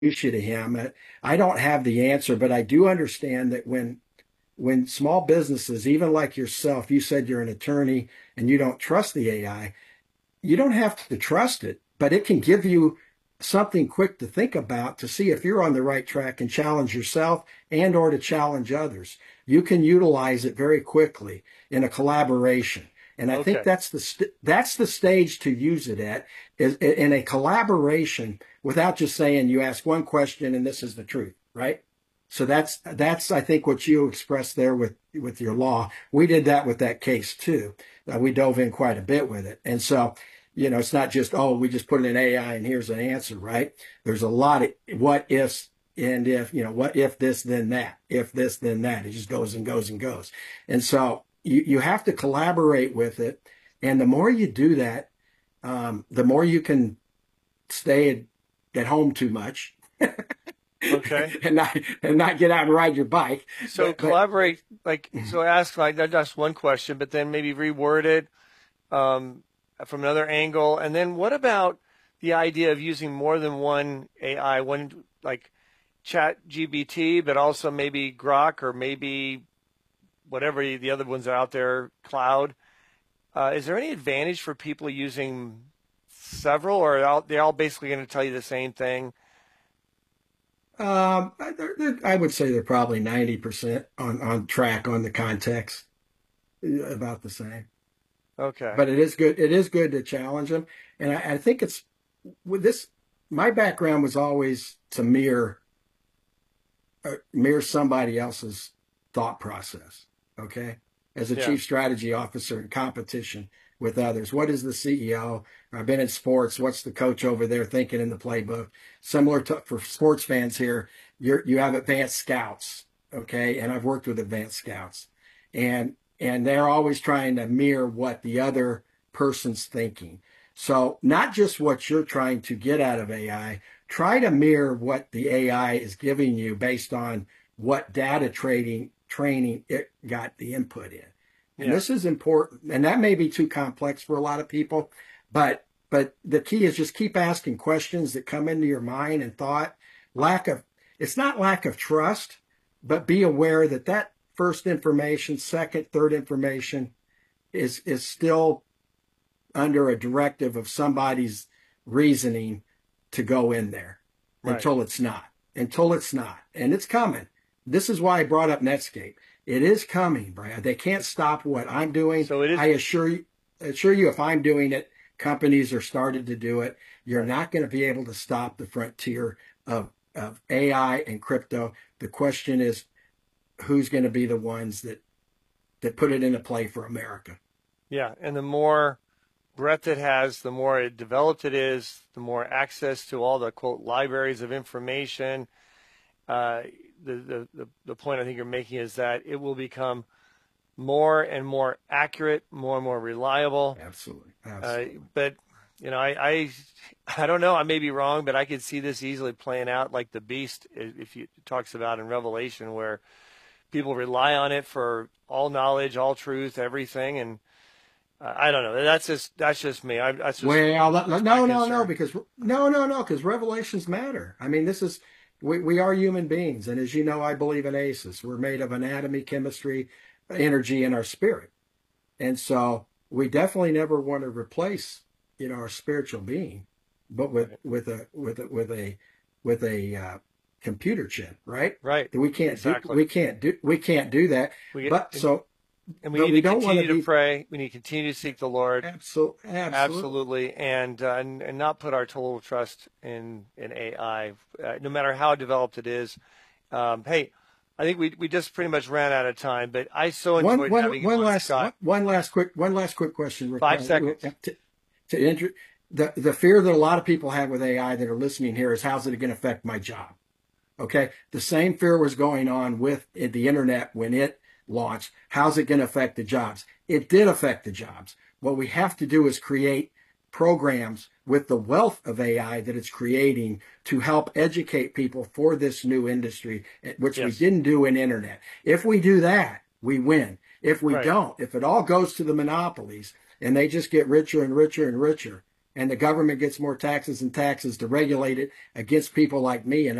minutia to him. I don't have the answer, but I do understand that when small businesses, even like yourself, you said you're an attorney and you don't trust the AI, you don't have to trust it, but it can give you something quick to think about to see if you're on the right track and challenge yourself and or to challenge others. You can utilize it very quickly in a collaboration. And I think Okay. that's the stage to use it at, is in a collaboration without just saying you ask one question and this is the truth, right? So that's I think what you expressed there with your law. We did that with that case too. We dove in quite a bit with it, and so it's not just, oh, we just put it in AI and here's an answer, right? There's a lot of what ifs and if, what if this then that, if this then that. It just goes and goes and goes, and so you have to collaborate with it, and the more you do that, the more you can stay at home too much Okay. and not get out and ride your bike. So But collaborate, so ask like not just one question, but then maybe reword it um, from another angle. And then what about the idea of using more than one AI, one like Chat GBT, but also maybe Grok or maybe whatever the other ones are out there, Cloud. Is there any advantage for people using several, or are they all basically going to tell you the same thing? I would say they're probably 90% on track on the context, about the same. Okay. But it is good. It is good to challenge them, and I think it's with this. My background was always to mirror somebody else's thought process. Okay. As a Yeah. chief strategy officer in competition with others, what is the CEO? I've been in sports. What's the coach over there thinking in the playbook? Similar to for sports fans here, you have advanced scouts. Okay. And I've worked with advanced scouts and they're always trying to mirror what the other person's thinking. So not just what you're trying to get out of AI, try to mirror what the AI is giving you based on what data trading training it got the input in. And Yeah. this is important. And that may be too complex for a lot of people, but the key is just keep asking questions that come into your mind and thought. Lack of It's not lack of trust, but be aware that that first information, second, third information is still under a directive of somebody's reasoning to go in there Right. until it's not, and it's coming. This is why I brought up Netscape. It is coming, Brad. They can't stop what I'm doing. So it is I assure you, if I'm doing it, companies are started to do it. You're right. not going to be able to stop the frontier of AI and crypto. The question is, who's going to be the ones that put it into play for America? Yeah. And the more breadth it has, the more it developed it is, the more access to all the quote libraries of information. Uh, the point I think you're making is that it will become more and more accurate, more and more reliable. Absolutely, absolutely. But I don't know. I may be wrong, but I could see this easily playing out like the beast, if you talks about in Revelation, where people rely on it for all knowledge, all truth, everything. And I don't know. That's just me. That's just Well, my no, no, no, concern. because no, no, no, because revelations matter. I mean, we are human beings, and as you know, I believe in ACEs. We're made of anatomy, chemistry, energy, and our spirit, and so we definitely never want to replace, our spiritual being, but with Right. with a with a with a with a computer chip, right? Right. Exactly. We can't do that. We get But so, and we but need we to don't want to continue to be pray. We need to continue to seek the Lord. absolutely. Absolutely, and not put our total trust in AI, no matter how developed it is. Hey, I think we just pretty much ran out of time, but I so One, enjoyed one, having you one on, last, Scott. one last quick question, Rick. 5 seconds. To the fear that a lot of people have with AI that are listening here is how's it going to affect my job? Okay, the same fear was going on with the internet when it launched. How's it going to affect the jobs? It did affect the jobs. What we have to do is create programs with the wealth of AI that it's creating to help educate people for this new industry, which we Yes. didn't do in internet. If we do that, we win. If we Right. don't, if it all goes to the monopolies and they just get richer and richer and richer, and the government gets more taxes and taxes to regulate it against people like me and